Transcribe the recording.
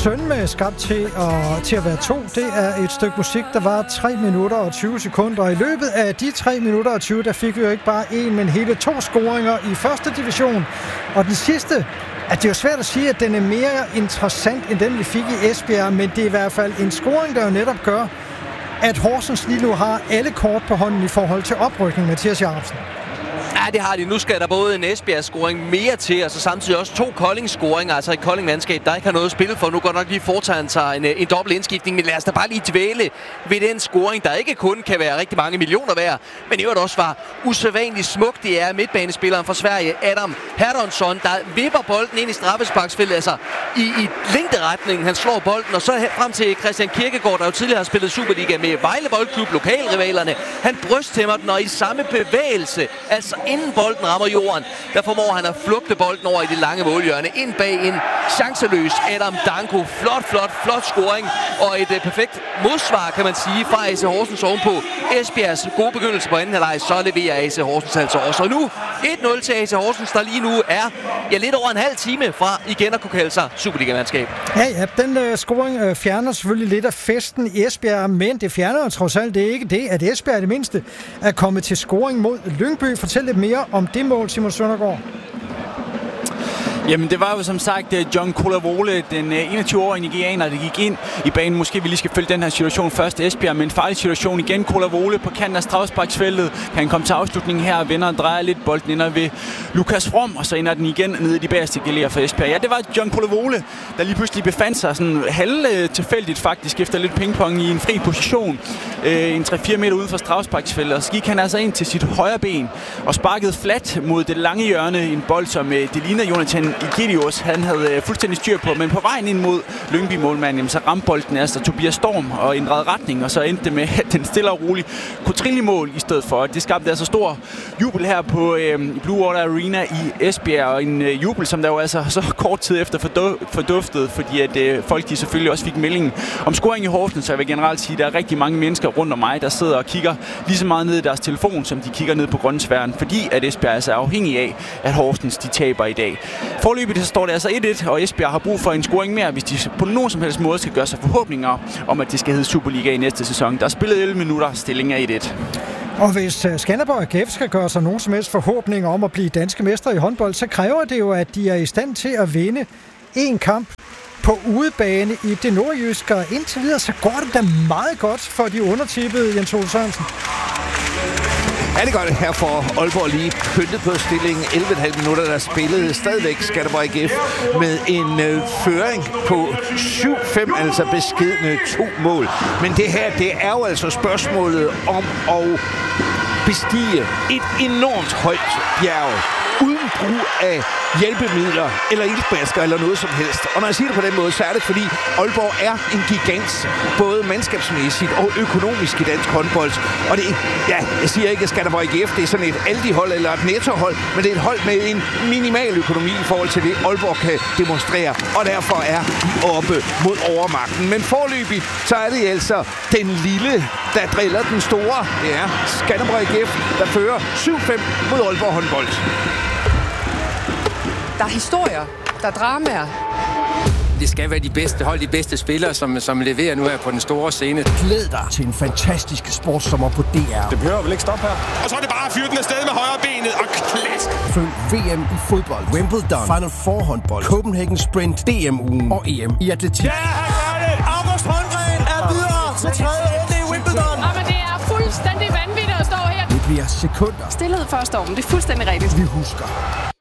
Sønme, skabt til at være 2. Det er et stykke musik, der var 3 minutter og 20 sekunder. Og i løbet af de 3 minutter og 20, der fik vi jo ikke bare 1, men hele 2 scoringer i første division. Og den sidste, at det er jo svært at sige, at den er mere interessant end den, vi fik i Esbjerg, men det er i hvert fald en scoring, der jo netop gør, at Horsens lige nu har alle kort på hånden i forhold til oprykning, Mathias Jacobsen. Ja, det har de. Nu skal der både en Esbjerg-scoring mere til, og så samtidig også 2 Kolding-scoringer, altså et Kolding-mandskab, der ikke har noget at spille for. Nu går nok lige foretaget sig en dobbelt indskiftning, men lad os da bare lige dvæle ved den scoring, der ikke kun kan være rigtig mange millioner værd, men i øvrigt også var usædvanligt smukt. Det er midtbanespilleren fra Sverige, Adam Hertonsson, der vipper bolden ind i straffesparksfeltet, altså i længderetningen. Han slår bolden, og så frem til Christian Kirkegaard, der jo tidligere har spillet Superliga med Vejle Boldklub, lokalrivalerne. Han brysttæmmer den, og i samme bevægelse, altså inden bolden rammer jorden, der formår han at flugte bolden over i det lange målhjørne. Ind bag en chanceløs Adam Danko. Flot scoring. Og et perfekt modsvar, kan man sige, fra AC Horsens ovenpå Esbjergs gode begyndelse på anden halvleg. Så leverer AC Horsens altså også. Og nu 1-0 til AC Horsens, der lige nu er lidt over en halv time fra igen at kunne kalde sig Superliga-mandskab. Ja, den scoring fjerner selvfølgelig lidt af festen i Esbjerg, men det fjerner trods alt det ikke det, at Esbjerg i det mindste er kommet til scoring mod Lyngby. Fortæl lidt mere om det mål, Simon Søndergaard. Jamen, det var jo som sagt John Kolavole, den 21-årige nigerianer, der gik ind i banen. Måske vi lige skal følge den her situation først. Esbjerg med en farlig situation igen. Kolavole på kanten af straffesparksfeltet. Kan han komme til afslutningen her, vender og drejer lidt. Bolden ender ved Lukas From, og så ender den igen nede i de bagerste galeer for Esbjerg. Ja, det var John Kolavole, der lige pludselig befandt sig sådan halv tilfældigt faktisk, efter lidt pingpong i en fri position. En 3-4 meter uden for straffesparksfeltet. Og så gik han altså ind til sit højre ben og sparkede flat mod det lange hjørne. En bold, som det ligner Jonathan Egidius, han havde fuldstændig styr på, men på vejen ind mod Lyngby-målmanden, så ramte bolden altså Tobias Storm og ændrede retning, og så endte det med, at den stille og roligt kunne trille i mål i stedet for. Det skabte altså stor jubel her på Blue Water Arena i Esbjerg, og en jubel, som der jo altså så kort tid efter forduftede, fordi at folk de selvfølgelig også fik meldingen om scoring i Horsens, så jeg vil generelt sige, at der er rigtig mange mennesker rundt om mig, der sidder og kigger lige så meget ned i deres telefon, som de kigger ned på grønnesfæren, fordi at Esbjerg altså er afhængig af, at Horsens de taber i dag. Forløbet så står det altså 1-1, og Esbjerg har brug for en scoring mere, hvis de på nogen som helst måde skal gøre sig forhåbninger om, at det skal hedde Superliga i næste sæson. Der er spillet 11 minutter, stillingen er 1-1. Og hvis Skanderborg AGF skal gøre sig nogen som helst forhåbninger om at blive danske mestre i håndbold, så kræver det jo, at de er i stand til at vinde en kamp på udebane i det nordjyske. Og indtil videre, så går det da meget godt for de undertippede, Jens Ole Sørensen. Ja, det gør det her for Aalborg lige pyntet på stillingen. 11,5 minutter, der spillede stadigvæk Skanderborg AGF med en føring på 7-5, altså beskedne 2 mål. Men det her, det er jo altså spørgsmålet om at bestige et enormt højt bjerg uden brug af hjælpemidler eller iltmasker eller noget som helst. Og når jeg siger det på den måde, så er det fordi Aalborg er en gigant, både mandskabsmæssigt og økonomisk i dansk håndbold. Og det, ja, jeg siger ikke, at Skanderborg AGF det er sådan et Aldi-hold eller et Netto-hold, men det er et hold med en minimal økonomi i forhold til det, Aalborg kan demonstrere. Og derfor er de oppe mod overmagten. Men forløbig, så er det altså den lille, der driller den store. Det er Skanderborg AGF, der fører 7-5 mod Aalborg håndbold. Der er historier, der er dramaer. Det skal være de bedste hold, de bedste spillere, som leverer nu her på den store scene. Glæd dig til en fantastisk sportssommer på DR. Det behøver vel ikke stoppe her. Og så er det bare at fyre den afsted med højre benet og klask. Følg VM i fodbold, Wimbledon, Final Four håndbold, Copenhagen Sprint, DM-ugen og EM i atletik. Ja, han gør det! August Holmgren er videre til tredje runde i Wimbledon. Men det er fuldstændig vanvittigt at stå her. Det bliver sekunder. Stilhed første år, men det er fuldstændig rigtigt. Vi husker